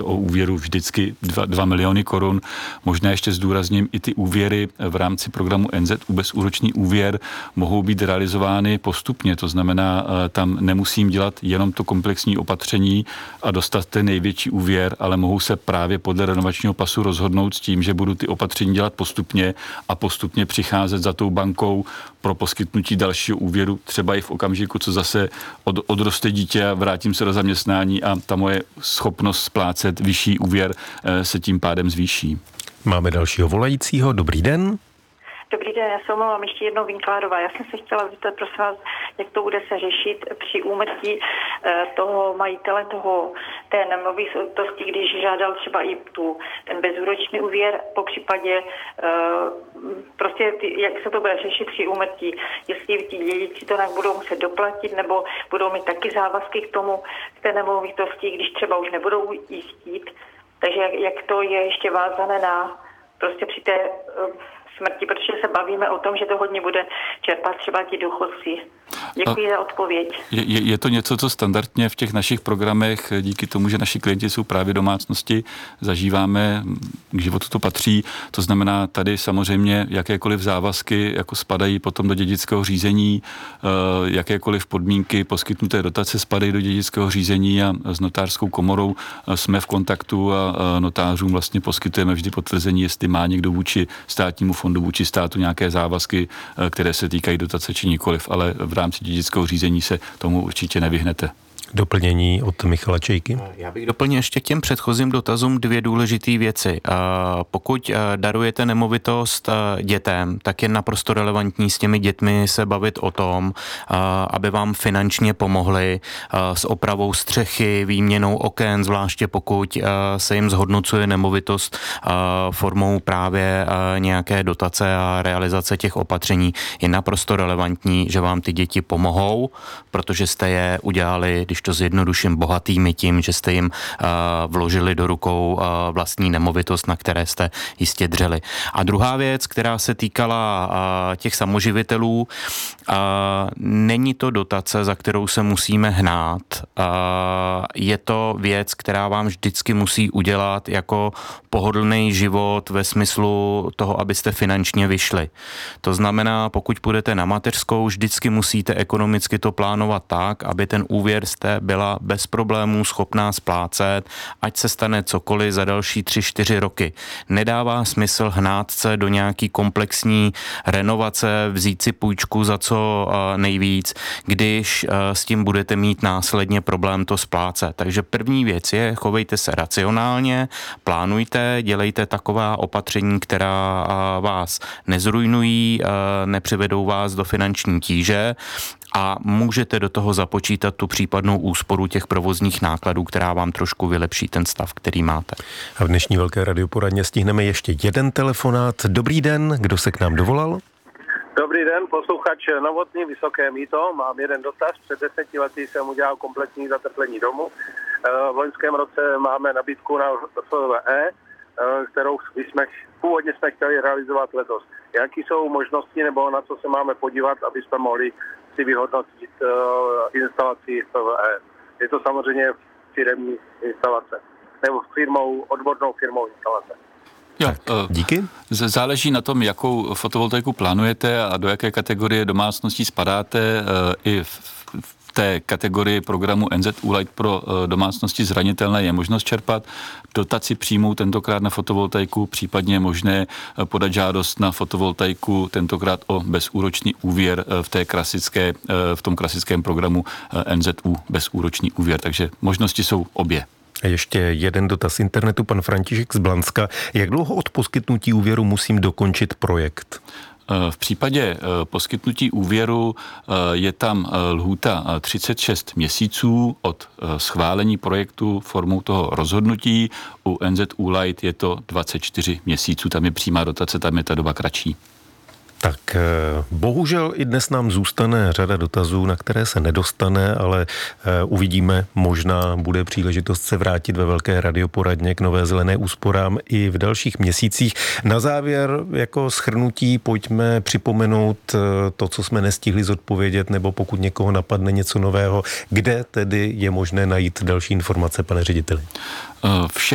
o úvěru vždycky 2 miliony korun. Možná ještě zdůrazním, i ty úvěry v rámci programu NZÚ bezúročný úvěr mohou být realizovány postupně. To znamená, tam nemusím dělat jenom to komplexní opatření a dostat ten největší úvěr, ale mohu se právě podle renovačního pasu rozhodnout s tím, že budu ty opatření dělat postupně a postupně přicházet za tou bankou pro poskytnutí dalšího úvěru, třeba i v okamžiku, co zase odroste dítě a vrátím se do zaměstnání a ta moje schopnost splácet vyšší úvěr se tím pádem zvýší. Máme dalšího volajícího. Dobrý den. Dobrý den, já se omlouvám ještě jednou Winklárová. Já jsem se chtěla zeptat, prosím vás, jak to bude se řešit při úmrtí toho majitele té nemovitosti, když žádal třeba i ten bezúročný úvěr, po případě prostě jak se to bude řešit při úmrtí, jestli ti dědici to budou muset doplatit, nebo budou mít taky závazky k té nemovitosti, když třeba už nebudou jí chtít. Takže jak to je ještě vázané na prostě při té smrti, protože se bavíme o tom, že to hodně bude čerpat třeba ti důchodci. Děkuji za odpověď. Je to něco, co standardně v těch našich programech, díky tomu, že naši klienti jsou právě domácnosti, zažíváme, k životu to patří. To znamená, tady samozřejmě jakékoliv závazky jako spadají potom do dědického řízení, jakékoliv podmínky poskytnuté dotace spadají do dědického řízení a s notářskou komorou jsme v kontaktu a notářům vlastně poskytujeme vždy potvrzení, jestli má někdo vůči státnímu fondu, vůči státu nějaké závazky, které se týkají dotace či nikoliv, ale v rámci dědického řízení se tomu určitě nevyhnete. Doplnění od Michala Čejky. Já bych doplnil ještě k těm předchozím dotazům 2 důležité věci. Pokud darujete nemovitost dětem, tak je naprosto relevantní s těmi dětmi se bavit o tom, aby vám finančně pomohli s opravou střechy, výměnou oken, zvláště pokud se jim zhodnocuje nemovitost formou právě nějaké dotace a realizace těch opatření. Je naprosto relevantní, že vám ty děti pomohou, protože jste je udělali, když to zjednoduším, bohatými tím, že jste jim vložili do rukou vlastní nemovitost, na které jste jistě dřeli. A druhá věc, která se týkala těch samoživitelů, není to dotace, za kterou se musíme hnát. Je to věc, která vám vždycky musí udělat jako pohodlný život ve smyslu toho, abyste finančně vyšli. To znamená, pokud půjdete na mateřskou, vždycky musíte ekonomicky to plánovat tak, aby ten úvěr jste byla bez problémů schopná splácet, ať se stane cokoliv za další 3-4 roky. Nedává smysl hnát se do nějaký komplexní renovace, vzít si půjčku za co nejvíc, když s tím budete mít následně problém to splácet. Takže první věc je, chovejte se racionálně, plánujte, dělejte taková opatření, která vás nezrujnují, nepřivedou vás do finanční tíže a můžete do toho započítat tu případnou úsporu těch provozních nákladů, která vám trošku vylepší ten stav, který máte. A v dnešní velké radioporadně stihneme ještě jeden telefonát. Dobrý den, kdo se k nám dovolal? Dobrý den, posluchač Novotný, Vysoké Mýto. Mám jeden dotaz. Před 10 lety jsem udělal kompletní zateplení domu. V loňském roce máme nabídku na FVE, kterou původně jsme chtěli realizovat letos. Jaký jsou možnosti, nebo na co se máme podívat, aby jsme mohli si vyhodnotit instalaci FVE? Je to samozřejmě firemní instalace, nebo odbornou firmou instalace. Jo, díky. Záleží na tom, jakou fotovoltaiku plánujete a do jaké kategorie domácností spadáte. I v té kategorii programu NZÚ Light pro domácnosti zranitelné je možnost čerpat dotaci přímou tentokrát na fotovoltaiku, případně je možné podat žádost na fotovoltaiku tentokrát o bezúročný úvěr v tom klasickém programu NZÚ bezúročný úvěr. Takže možnosti jsou obě. A ještě jeden dotaz internetu, pan František z Blanska. Jak dlouho od poskytnutí úvěru musím dokončit projekt? V případě poskytnutí úvěru je tam lhůta 36 měsíců od schválení projektu formou toho rozhodnutí. U NZÚ Light je to 24 měsíců, tam je přímá dotace, tam je ta doba kratší. Tak bohužel i dnes nám zůstane řada dotazů, na které se nedostane, ale uvidíme, možná bude příležitost se vrátit ve velké radioporadně k Nové zelené úsporám i v dalších měsících. Na závěr jako shrnutí pojďme připomenout to, co jsme nestihli zodpovědět, nebo pokud někoho napadne něco nového, kde tedy je možné najít další informace, pane řediteli?